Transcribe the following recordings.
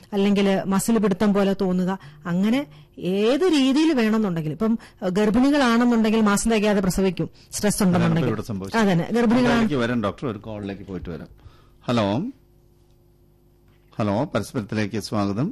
അല്ലെങ്കിൽ മസിൽ പിടുത്തം പോലെ തോന്നുക, അങ്ങനെ ഏത് രീതിയിൽ വേണമെന്നുണ്ടെങ്കിൽ, ഇപ്പം ഗർഭിണികളാണെന്നുണ്ടെങ്കിൽ മാസം തികയാതെ പ്രസവിക്കും, സ്ട്രെസ് ഉണ്ടെന്നുണ്ടെങ്കിൽ. അതെ, ഗർഭിണികളാണ്. ഡോക്ടർ ഒരു കോളിലേക്ക് പോയിട്ട് വരാം. ഹലോ, പരസ്പരത്തിലേക്ക് സ്വാഗതം.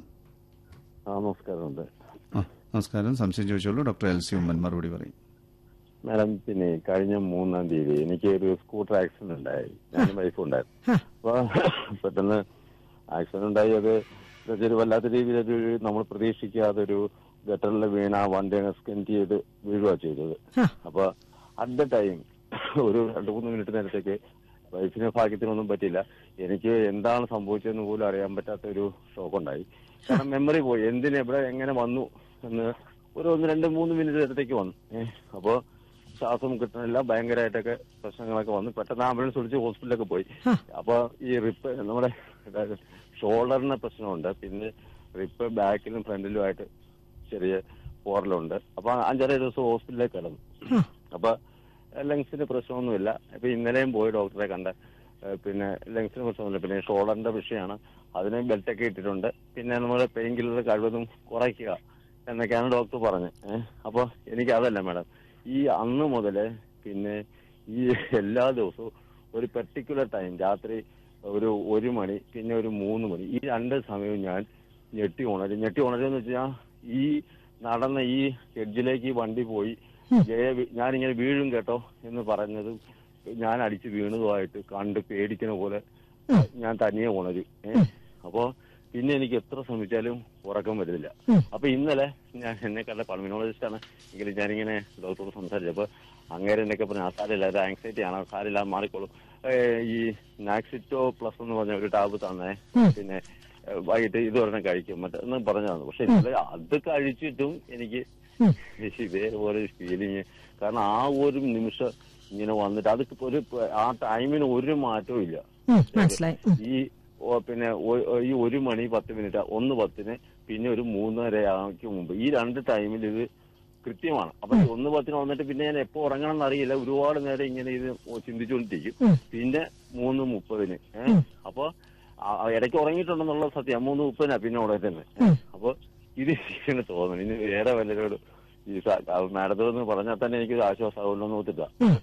നമസ്കാരം. സംശയം ചോദിച്ചോളൂ. ഡോക്ടർ എൽസി ഉമ്മൻ മറുപടി പറയും. മാഡം, പിന്നെ കഴിഞ്ഞ 3-ാം തീയതി എനിക്ക് ഒരു സ്കൂട്ടർ ആക്സിഡന്റ് ഉണ്ടായി. ഞാനും വൈഫും ഉണ്ടായിരുന്നു. അപ്പൊ പെട്ടെന്ന് ആക്സിഡന്റ് ഉണ്ടായി. അത് വല്ലാത്ത രീതിയിലൊരു നമ്മൾ പ്രതീക്ഷിക്കാതെ ഒരു ഗട്ടറിൽ വീണ വണ്ടി അങ്ങ് സ്കെന്റ് ചെയ്ത് വീഴുക ചെയ്തത്. അപ്പൊ അറ്റ് ദ ടൈം ഒരു 2-3 മിനിറ്റ് നേരത്തേക്ക് വൈഫിന് ഭാഗ്യത്തിനൊന്നും പറ്റില്ല. എനിക്ക് എന്താണ് സംഭവിച്ചതെന്ന് പോലും അറിയാൻ പറ്റാത്ത ഒരു ഷോക്ക് ഉണ്ടായി. കാരണം മെമ്മറി പോയി, എവിടെ എങ്ങനെ വന്നു എന്ന് ഒരു 1-2-3 മിനിറ്റ് നേരത്തേക്ക് വന്നു. അപ്പോ ശ്വാസം കിട്ടണില്ല, ഭയങ്കരമായിട്ടൊക്കെ പ്രശ്നങ്ങളൊക്കെ വന്നു. പെട്ടെന്ന് ആംബുലൻസ് വിളിച്ച് ഹോസ്പിറ്റലിലൊക്കെ പോയി. അപ്പൊ ഈ റിപ്പ് നമ്മുടെ ഷോൾഡറിന് പ്രശ്നമുണ്ട്, പിന്നെ റിപ്പ് ബാക്കിലും ഫ്രണ്ടിലുമായിട്ട് ചെറിയ പോറലുണ്ട്. അപ്പൊ 5-6 ദിവസം ഹോസ്പിറ്റലിലേക്ക് കിടന്നു. അപ്പൊ ലങ്സിന് പ്രശ്നമൊന്നുമില്ല. ഇപ്പൊ ഇന്നലെയും പോയി ഡോക്ടറെ കണ്ട. പിന്നെ ലങ്സിന് പ്രശ്നമൊന്നുമില്ല, പിന്നെ ഷോൾഡറിന്റെ വിഷയമാണ്, അതിന് ബെൽറ്റൊക്കെ ഇട്ടിട്ടുണ്ട്. പിന്നെ നമ്മൾ പെയിൻ കില്ലർ കഴിവതും കുറയ്ക്കുക എന്നൊക്കെയാണ് ഡോക്ടർ പറഞ്ഞത്. അപ്പൊ എനിക്ക് അതല്ല മാഡം, ഈ അന്ന് മുതല് പിന്നെ ഈ എല്ലാ ദിവസവും ഒരു പെർട്ടിക്കുലർ ടൈം, രാത്രി ഒരു 1 മണി പിന്നെ ഒരു 3 മണി, ഈ 2 സമയവും ഞാൻ ഞെട്ടി ഉണരുമെന്ന് വെച്ചാൽ ഈ നടന്ന ഈ എഡ്ജിലേക്ക് വണ്ടി പോയി ഞാനിങ്ങനെ വീഴും കേട്ടോ എന്ന് പറഞ്ഞത് ഞാൻ അടിച്ച് വീണതുമായിട്ട് കണ്ട് പേടിക്കുന്ന പോലെ ഞാൻ തനിയെ ഉണരും. അപ്പോ പിന്നെ എനിക്ക് എത്ര ശ്രമിച്ചാലും ഉറക്കം വരുന്നില്ല. അപ്പൊ ഇന്നലെ ഞാൻ എന്നെ കണ്ട പൾമിനോളജിസ്റ്റ് ആണ്, എങ്കിലും ഞാനിങ്ങനെ ഡോക്ടറോട് സംസാരിച്ചപ്പോ അങ്ങേരെ എന്നൊക്കെ പറഞ്ഞു, സാരില്ല, അത് ആങ്സൈറ്റി ആണ്, സാരില്ല, മാറിക്കോളും, ഈ നാക്സിറ്റോ പ്ലസ് എന്ന് പറഞ്ഞ ഒരു ടാബ് തന്നെ, പിന്നെ വൈകിട്ട് ഇത് പറഞ്ഞ കഴിക്കും മറ്റെന്ന് പറഞ്ഞതാണ്. പക്ഷെ ഇന്നലെ അത് കഴിച്ചിട്ടും എനിക്ക് ഇതേപോലെ ഫീലിങ്. കാരണം ആ ഒരു നിമിഷം ഇങ്ങനെ വന്നിട്ട് അത് ഒരു ആ ടൈമിന് ഒരു മാറ്റവും ഇല്ല. ഈ പിന്നെ ഈ 1 മണി 10 മിനിറ്റ്, 1:10 പിന്നെ ഒരു 3:30 മുമ്പ്, ഈ 2 ടൈമിൽ ഇത് കൃത്യമാണ്. അപ്പൊ 1:10 വന്നിട്ട് പിന്നെ ഞാൻ എപ്പോ ഉറങ്ങണം എന്നറിയില്ല, ഒരുപാട് നേരം ഇങ്ങനെ ഇത് ചിന്തിച്ചുകൊണ്ടിരിക്കും. പിന്നെ 3:30. അപ്പൊ ഇടയ്ക്ക് ഉറങ്ങിയിട്ടുണ്ടെന്നുള്ള സത്യം. 3:30 പിന്നെ ഉടനെ തന്നെ. അപ്പൊ ഇത് ഇങ്ങനെ തോന്നുന്നു, ഇനി വേറെ വല്ലവരോട് ഈ മാഡത്തോട് പറഞ്ഞാൽ തന്നെ എനിക്കൊരു ആശ്വാസമാവുമല്ലോ എന്ന് ഓർത്തിട്ടാ.